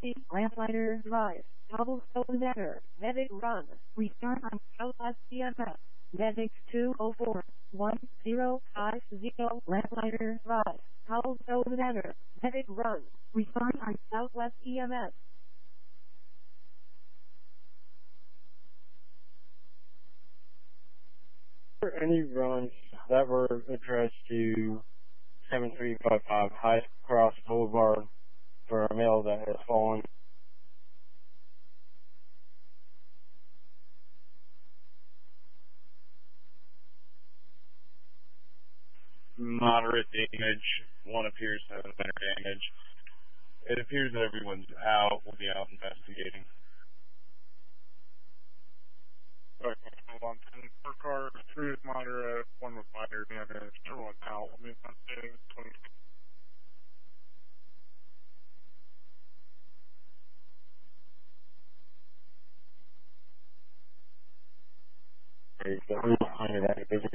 Lamplighter Drive, Cobblestone Manor, Medic Run, Restart on Southwest EMS, Medic 204-1050, Lamplighter Drive, Cobblestone Manor, Medic Run, Restart on Southwest EMS. Any runs that were addressed to 7355 High Cross Boulevard for a male that has fallen. Moderate damage. One appears to have minor damage. It appears that everyone's out. We'll be out investigating. Hold on. 4 cars, 3 with moderate, 1 with minor damage. Everyone's out. We'll be investigating. 20. So we find that